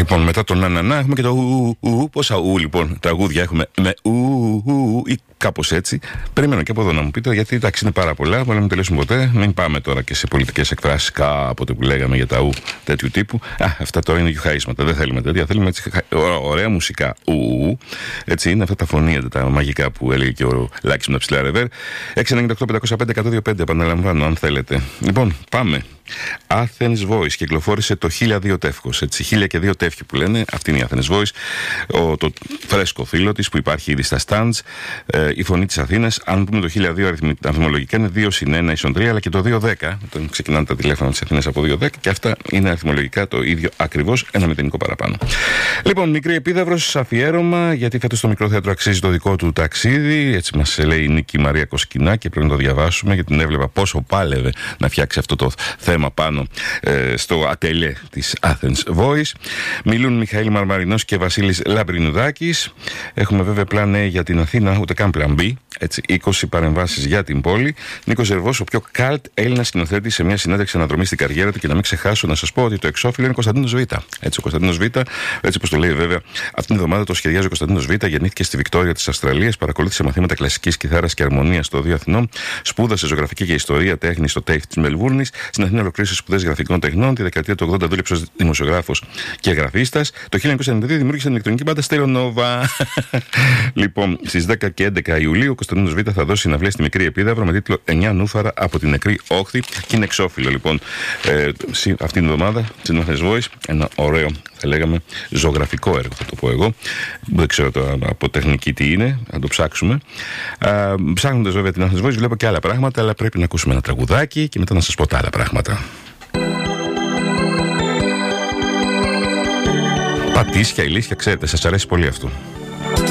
Λοιπόν, μετά το να έχουμε και το ου. Πόσα ου λοιπόν τραγούδια έχουμε με ου ή κάπως έτσι. Περιμένω και από εδώ να μου πείτε, γιατί εντάξει είναι πάρα πολλά, αλλά μην τελειώσουμε ποτέ. Μην πάμε τώρα και σε πολιτικές εκφράσεις κάποτε που λέγαμε για τα ου τέτοιου τύπου. Αυτά τώρα είναι γιουχαίσματα. Δεν θέλουμε τέτοια. Θέλουμε έτσι ωραία μουσικά ου. Έτσι είναι αυτά τα φωνήεντα, τα μαγικά που έλεγε και ο Λάκης με τα ψηλά ρεβέρ. 698-505-125, επαναλαμβάνω αν θέλετε. Λοιπόν, πάμε. Athens Voice κυκλοφόρησε το 1002 τεύχος, έτσι, 1002 τεύχοι που λένε, αυτή είναι η Athens Voice, το φρέσκο φύλλο της που υπάρχει ήδη στα stands, η φωνή της Αθήνας. Αν πούμε το 1002 αριθμολογικά είναι 2 συν 1 ίσον 3, αλλά και το 210, όταν ξεκινάνε τα τηλέφωνα της Αθήνας από 210, και αυτά είναι αριθμολογικά το ίδιο ακριβώς, ένα μηδενικό παραπάνω. Λοιπόν, μικρή επίδαυρος, αφιέρωμα, γιατί φέτος το μικρό θέατρο αξίζει το δικό του ταξίδι, έτσι μας λέει η Νίκη Μαρία Κοσκινά και πρέπει να το διαβάσουμε, γιατί την έβλεπα πόσο πάλευε να φτιάξει αυτό το θέμα πάνω στο ατελιέ της Athens Voice. Μιλούν Μιχαήλ Μαρμαρινός και Βασίλης Λαμπρινουδάκης. Έχουμε βέβαια πλάν για την Αθήνα, ούτε καν πλάν B. Έτσι, 20 παρεμβάσεις για την πόλη. Νίκος Ζερβός, ο πιο καλτ Έλληνας σκηνοθέτης, σε μια συνέντευξη αναδρομή στην καριέρα του. Και να μην ξεχάσω να σας πω ότι το εξώφυλλο είναι Κωνσταντίνος Β. Έτσι, ο Κωνσταντίνος Β, έτσι όπως το λέει βέβαια, αυτήν την εβδομάδα το σχεδιάζει ο Κωνσταντίνος Β. Γεννήθηκε στη Βικτόρια της Αυστραλίας, παρακολούθησε μαθήματα κλασικής κιθάρας και αρμονίας στο Δίο Αθηνών, σπούδασε ζωγραφική και ιστορία τέχνη στο TAFE της Μελβούρνης. Στην Αθήνα ολοκλήρωσε σπουδές γραφικών τεχνών. Τη δεκαετία του 80 δούλεψε ως δημοσιογράφος και γραφίστας. Το 1992 δημιούργησε την ηλεκτρονική μπάντα Stereo Nova. Λοιπόν, στις 10 και 11 Ιουλίου ο Κωνσταντίνος Β θα δώσει συναυλία στη Μικρή Επίδαυρο με τίτλο 9 νούφαρα από την νεκρή όχθη. Και είναι εξώφυλλο λοιπόν αυτήν την εβδομάδα στην Athens Voice. Ένα ωραίο, θα λέγαμε, ζωγραφικό έργο, θα το πω εγώ. Δεν ξέρω τώρα από τεχνική τι είναι, να το ψάξουμε. Ψάχνοντας βέβαια την Athens Voice, βλέπω και άλλα πράγματα, αλλά πρέπει να ακούσουμε ένα τραγουδάκι και μετά να σας πω τα άλλα πράγματα. Πατήσια, ηλίσια, ξέρετε, σας αρέσει πολύ αυτό.